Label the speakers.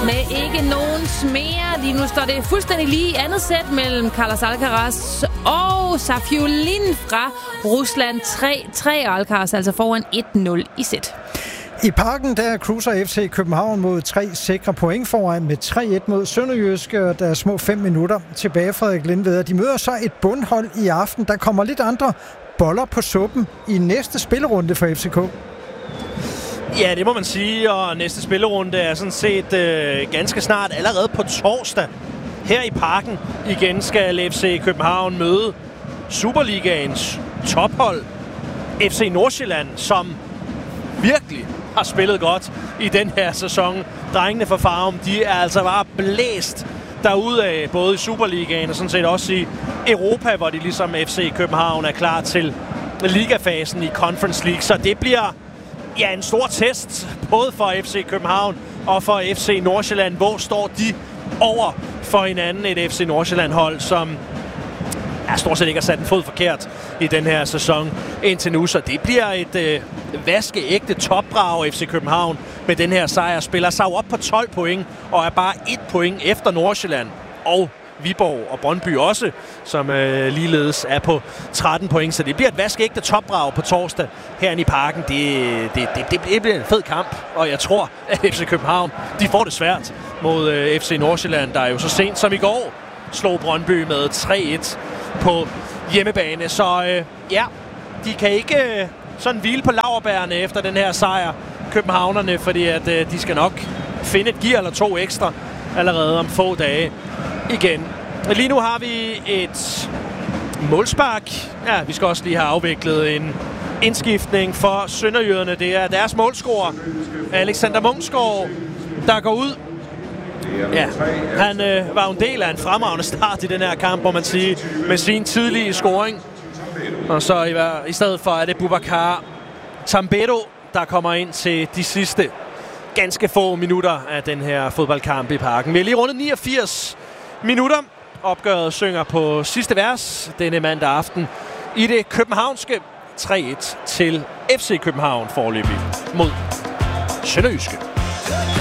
Speaker 1: med ikke nogen smer. Lige nu står det fuldstændig lige i andet sæt mellem Carlos Alcaraz og Safiullin fra Rusland. 3-3 Alcaraz altså foran 1-0 i sæt.
Speaker 2: I Parken der cruiser FC København mod 3 sikre point foran med 3-1 mod Sønderjyske, og der er små 5 minutter tilbage, Frederik Lindved. De møder så et bundhold i aften. Der kommer lidt andre boller på suppen i næste spillerunde for FCK.
Speaker 3: Ja, det må man sige, og næste spillerunde er sådan set ganske snart, allerede på torsdag. Her i Parken igen skal FC København møde Superligaens tophold, FC Nordsjælland, som virkelig har spillet godt i den her sæson. Drengene fra Farum, de er altså bare blæst derudaf, både i Superligaen og sådan set også i Europa, hvor de ligesom FC København er klar til ligafasen i Conference League. Så det bliver en stor test, både for FC København og for FC Nordsjælland. Hvor står de over for hinanden? Et FC Nordsjælland-hold, som stort set ikke har sat en fod forkert i den her sæson indtil nu. Så det bliver et vaskeægte topbrag. FC København med den her sejr spiller sig op på 12 point og er bare 1 point efter Nordsjælland og Viborg og Brøndby også, som ligeledes er på 13 point. Så det bliver et vaskeægte topbrag på torsdag herinde i Parken. Det bliver en fed kamp, og jeg tror, at FC København de får det svært mod FC Nordsjælland, der jo så sent som i går slog Brøndby med 3-1 på hjemmebane. Så de kan ikke sådan hvile på laurbærrene efter den her sejr, københavnerne, fordi at de skal nok finde et gear eller 2 ekstra allerede om få dage igen. Lige nu har vi et målspark. Ja, vi skal også lige have afviklet en indskiftning for sønderjyderne. Det er deres målscorer, Alexander Munksgaard, der går ud. Ja, han var jo en del af en fremragende start i den her kamp, må man sige, med sin tidlige scoring. Og så i stedet for er det Boubacar Tambero, der kommer ind til de sidste ganske få minutter af den her fodboldkamp i Parken. Vi har lige rundet 89 minutter. Opgøret synger på sidste vers denne mandag aften i det københavnske 3-1 til FC København foreløbig mod Sønderjyske.